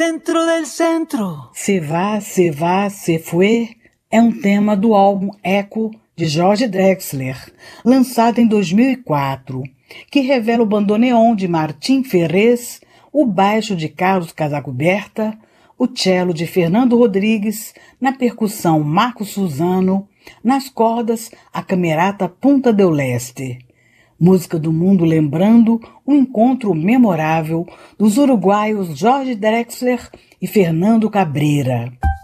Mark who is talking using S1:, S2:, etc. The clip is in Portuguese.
S1: Dentro del centro.
S2: Se va, se fue é um tema do álbum Echo de Jorge Drexler, lançado em 2004, que revela o bandoneon de Martim Ferrez, o baixo de Carlos Casacoberta, o cello de Fernando Rodrigues, na percussão Marco Suzano, nas cordas a Camerata Punta del Leste. Música do mundo lembrando o encontro memorável dos uruguaios Jorge Drexler e Fernando Cabreira.